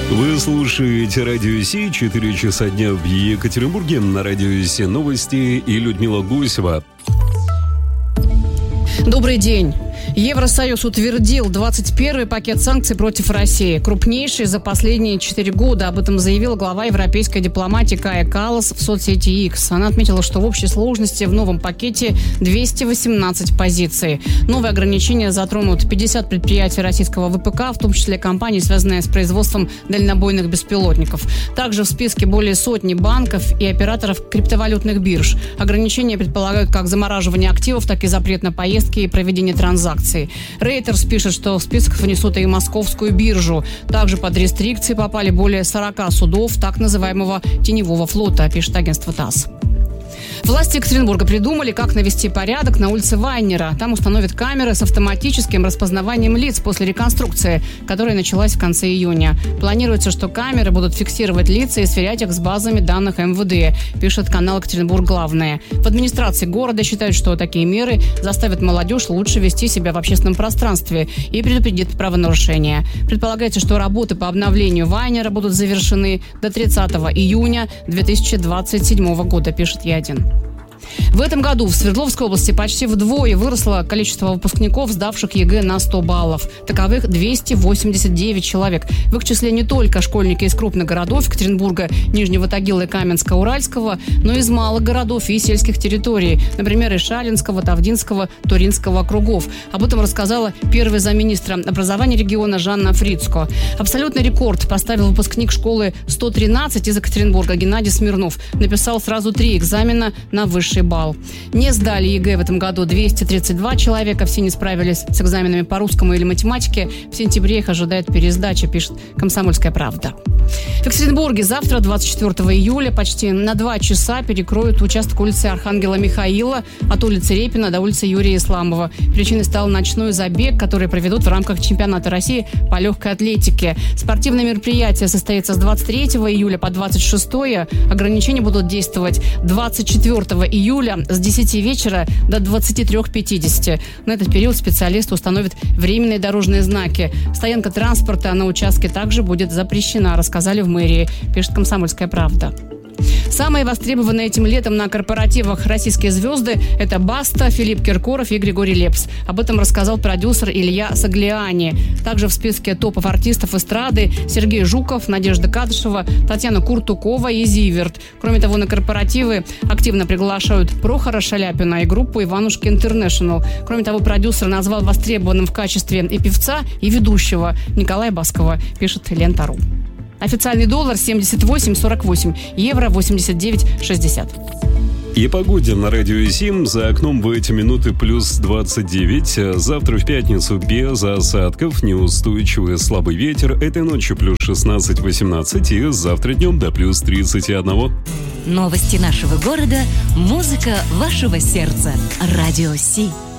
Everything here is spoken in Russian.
Вы слушаете Радио Си, 4 часа дня в Екатеринбурге. На Радио Си новости и Людмила Гусева. Добрый день. Евросоюз утвердил 21-й пакет санкций против России. Крупнейший за последние 4 года. Об этом заявила глава европейской дипломатии Кая Каллас в соцсети X. Она отметила, что в общей сложности в новом пакете 218 позиций. Новые ограничения затронут 50 предприятий российского ВПК, в том числе компании, связанные с производством дальнобойных беспилотников. Также в списке более сотни банков и операторов криптовалютных бирж. Ограничения предполагают как замораживание активов, так и запрет на поездки и проведение транзакций. Reuters пишет, что в список внесут и московскую биржу. Также под рестрикции попали более 40 судов так называемого теневого флота, пишет агентство ТАСС. Власти Екатеринбурга придумали, как навести порядок на улице Вайнера. Там установят камеры с автоматическим распознаванием лиц после реконструкции, которая началась в конце июня. Планируется, что камеры будут фиксировать лица и сверять их с базами данных МВД, пишет канал «Екатеринбург Главное». В администрации города считают, что такие меры заставят молодежь лучше вести себя в общественном пространстве и предупредит правонарушения. Предполагается, что работы по обновлению Вайнера будут завершены до 30 июня 2027 года, пишет Е1. В этом году в Свердловской области почти вдвое выросло количество выпускников, сдавших ЕГЭ на 100 баллов. Таковых 289 человек. В их числе не только школьники из крупных городов Екатеринбурга, Нижнего Тагила и Каменска-Уральского, но и из малых городов и сельских территорий. Например, из Шалинского, Тавдинского, Туринского округов. Об этом рассказала первая замминистра образования региона Жанна Фрицко. Абсолютный рекорд поставил выпускник школы 113 из Екатеринбурга Геннадий Смирнов. Написал сразу 3 экзамена на высший балл. Не сдали ЕГЭ в этом году 232 человека. Все не справились с экзаменами по русскому или математике. В сентябре их ожидает пересдача, пишет «Комсомольская правда». В Екатеринбурге завтра, 24 июля, почти на 2 часа перекроют участок улицы Архангела Михаила от улицы Репина до улицы Юрия Исламова. Причиной стал ночной забег, который проведут в рамках чемпионата России по легкой атлетике. Спортивное мероприятие состоится с 23 июля по 26. Ограничения будут действовать 24 июля с 10 вечера до 23:50. На этот период специалисты установят временные дорожные знаки. Стоянка транспорта на участке также будет запрещена, рассказали в мэрии, пишет «Комсомольская правда». Самые востребованные этим летом на корпоративах российские звезды – это Баста, Филипп Киркоров и Григорий Лепс. Об этом рассказал продюсер Илья Саглиани. Также в списке топов артистов эстрады Сергей Жуков, Надежда Кадышева, Татьяна Куртукова и Зиверт. Кроме того, на корпоративы активно приглашают Прохора Шаляпина и группу Иванушки Интернешнл. Кроме того, продюсер назвал востребованным в качестве и певца, и ведущего Николая Баскова, пишет Лента.ру. Официальный доллар 78,48, евро 89,60. И погоде на Радио Сим. За окном в эти минуты плюс 29. Завтра в пятницу без осадков, неустойчивый слабый ветер. Этой ночью плюс 16-18 и завтра днем до плюс 31. Новости нашего города, музыка вашего сердца. Радио Си.